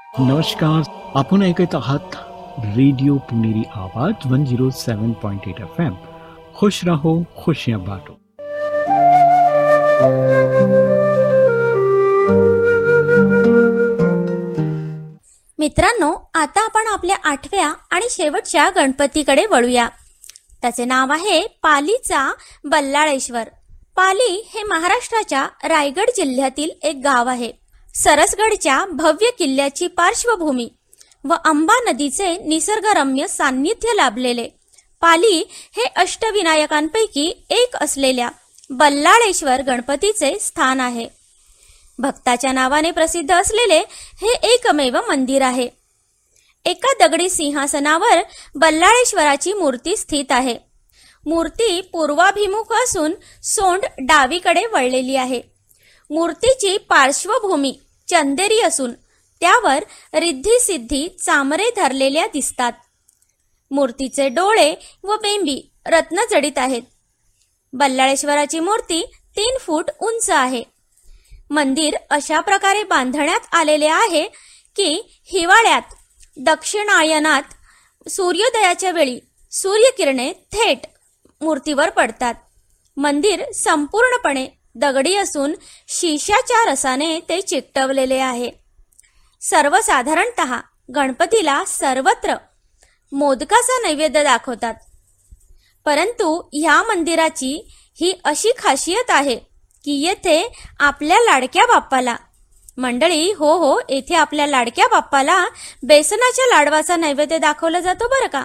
नमस्कार. आपण ऐकत आहात रेडिओ पुणेरी आवाज 107.8 FM. खुश रहो, खुशियां बांटो. मित्रांनो, आता आपण आपल्या 8व्या आणि शेवटच्या गणपतीकडे वळूया. त्याचे नाव आहे पालीचा बल्लाळेश्वर. पाली हे महाराष्ट्राच्या रायगड जिल्ह्यातील एक गाव आहे. सरसगडच्या भव्य किल्ल्याची पार्श्वभूमी व अंबा नदीचे निसर्गरम्य सान्निध्य लाभलेले पाली हे अष्टविनायकांपैकी एक असलेल्या बल्लाळेश्वर गणपतीचे स्थान आहे. भक्ताच्या नावाने प्रसिद्ध असलेले हे एकमेव मंदिर आहे. एका दगडी सिंहासनावर बल्लाळेश्वराची मूर्ती स्थित आहे. मूर्ती पूर्वाभिमुख असून सोंड डावीकडे वळलेली आहे. मूर्तीची पार्श्वभूमी चंदेरी असून त्यावर रिद्धी सिद्धी चामरे धरलेल्या दिसतात. मूर्तीचे डोळे व बेंबी रत्नजडित आहेत. बल्लाळेश्वराची मूर्ती 3 फूट उंच आहे. मंदिर अशा प्रकारे बांधण्यात आलेले आहे की हिवाळ्यात दक्षिणायनात सूर्योदयाच्या वेळी सूर्यकिरणे थेट मूर्तीवर पडतात. मंदिर संपूर्णपणे दगडी असून शिशाच्या रसाने ते चिकटवलेले आहे. सर्वसाधारणतः गणपतीला सर्वत्र मोदकाचा नैवेद्य दाखवतात. परंतु ह्या मंदिराची ही अशी खासियत आहे की येथे आपल्या लाडक्या बाप्पाला मंडळी हो येथे आपल्या लाडक्या बाप्पाला बेसनाच्या लाडवाचा नैवेद्य दाखवला जातो बरं का.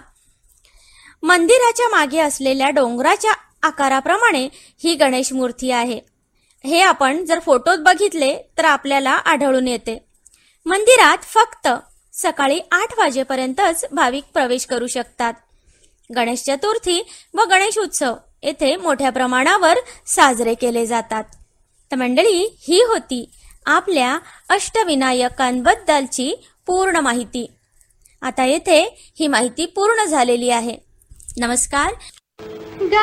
मंदिराच्या मागे असलेल्या डोंगराच्या आकाराप्रमाणे ही गणेश मूर्ती आहे. हे आपण जर फोटोत बघितले तर आपल्याला आढळून येते. मंदिरात फक्त सकाळी 8 वाजेपर्यंतच भाविक प्रवेश करू शकतात. गणेश चतुर्थी व गणेश उत्सव येथे मोठ्या प्रमाणावर साजरे केले जातात. तर मंडळी, ही होती आपल्या अष्टविनायकांबद्दलची पूर्ण माहिती. आता येथे ही माहिती पूर्ण झालेली आहे. नमस्कार.